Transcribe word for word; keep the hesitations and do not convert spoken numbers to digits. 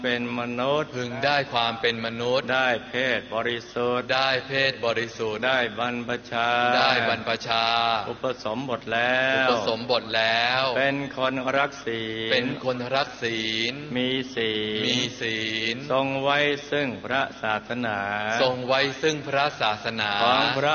เป็นมนุษย์พึงได้ความเป็นมนุษย์ได้เพศบริสุทธิ์ได้เพศบริสุทธิ์ได้บรรพชาได้บรรพชาอุปสมบทแล้วอุปสมบทแล้วเป็นคนรักศีลเป็นคนรักศีลมีศีลมีศีลทรงไว้ซึ่งพระศาสนาทรงไว้ซึ่งพระศาสนาของพระ